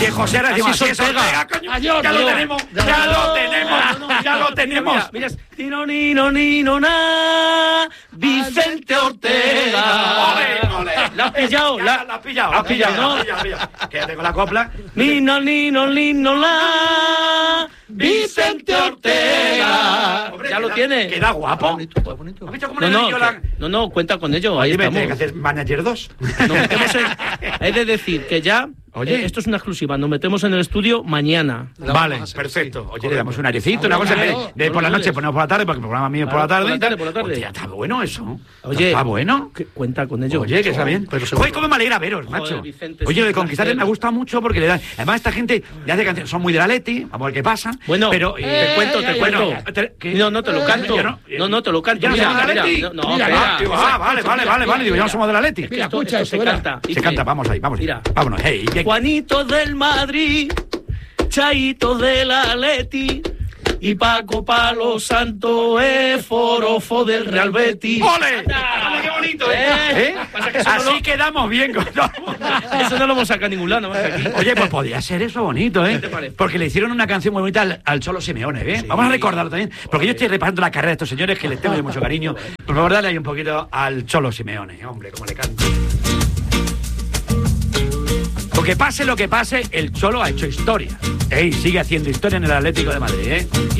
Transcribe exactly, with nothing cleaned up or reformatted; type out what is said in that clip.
Si es José, decimos así es Ortega, coño. Ya lo tenemos, ya lo tenemos, ya lo tenemos. Mira, Nino, Nino, Nino, na, Vicente Ortega. Ole, ole. ¿La has pillado? La has pillado, la has pillado, ¿no? La has pillado. Quédate con la copla. Nino, Nino, Nino, la, Vicente Ortega. Hombre, ¿Ya lo queda- tiene? Queda guapo. Bonito, pues bonito. ¿Has visto cómo No, le no, doy yo la- que- no, no, cuenta con ello, ahí Oye, me estamos. tiene que hacer manager dos. Nos metemos en- He de decir que ya, Oye. eh, esto es una exclusiva, nos metemos en el estudio mañana. Vale, perfecto. Oye, le damos un airecito, una cosa de, de por la noche, ponemos por la tarde, porque el programa mío es por la Claro, tarde. por la tarde, por la tarde. Hostia, está bueno eso. Oye, está bueno. que cuenta con ello. Oye, que está bien. Pero seguro. Oye, cómo me alegra veros, Joder, macho. Vicente, Oye, sí, lo de un Conquistadores placer. me gusta mucho porque le dan. Además, esta gente le hace canciones, son muy de la Leti, vamos a ver qué pasa. Bueno, pero te cuento, te bueno, cuento. te- ¿qué? No, no te lo canto. Yo no- No, no te lo canto. ¿Ya no Mira, somos de la mira, Leti? no, no, Mira, espera. ah, tío, ah, vale, vale, vale, vale. Digo, ya no somos de la Leti. Esto, escucha, esto se suena. canta. Se dice, canta, vamos ahí, vamos. Mira. Vámonos. Hey, bien. Juanito del Madrid, Chaito del Atleti y Paco Palo Santo es forofo del Real Betis. ¡Ole! ¡Ole, qué bonito, eh! Eh, ¿Eh? pasa que eso no Así lo- quedamos bien con todo. Eso no lo hemos sacado a ningún lado, más que aquí. Oye, pues podría ser eso bonito, ¿eh? ¿Qué te parece? Porque le hicieron una canción muy bonita al, al Cholo Simeone, ¿eh? Vamos a recordarlo también. Porque yo estoy repasando la carrera de estos señores que les tengo yo mucho cariño. Por favor, dale ahí un poquito al Cholo Simeone, hombre, como le canta. Lo que pase, lo que pase, el Cholo ha hecho historia. ¿eh? Y sigue haciendo historia en el Atlético de Madrid, ¿eh?